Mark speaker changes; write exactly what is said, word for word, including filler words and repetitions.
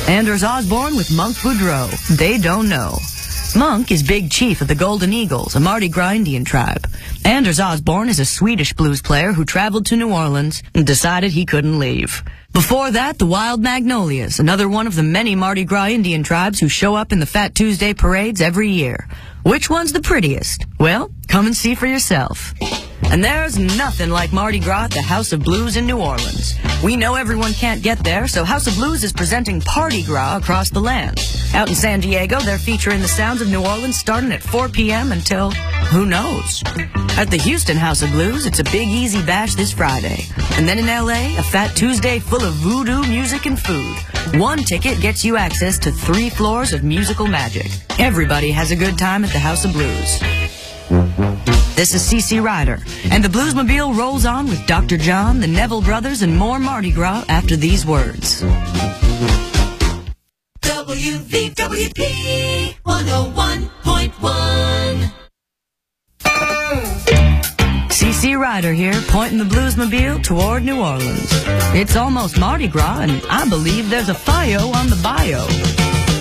Speaker 1: Anders Osborne with Monk Boudreaux. They don't know. Monk is Big Chief of the Golden Eagles, a Mardi Gras Indian tribe. Anders Osborne is a Swedish blues player who traveled to New Orleans and decided he couldn't leave. Before that, the Wild Magnolias, another one of the many Mardi Gras Indian tribes who show up in the Fat Tuesday parades every year. Which one's the prettiest? Well, come and see for yourself. And there's nothing like Mardi Gras at the House of Blues in New Orleans. We know everyone can't get there, so House of Blues is presenting Party Gras across the land. Out in San Diego, they're featuring the sounds of New Orleans starting at four p m until, who knows? At the Houston House of Blues, it's a big easy bash this Friday. And then in L A, a Fat Tuesday full of voodoo music and food. One ticket gets you access to three floors of musical magic. Everybody has a good time at the House of Blues. This is C C Ryder, and the Bluesmobile rolls on with Doctor John, the Neville Brothers, and more Mardi Gras after these words.
Speaker 2: W V W P one oh one point one.
Speaker 1: C C Ryder here, pointing the Bluesmobile toward New Orleans. It's almost Mardi Gras, and I believe there's a F I O on the bio.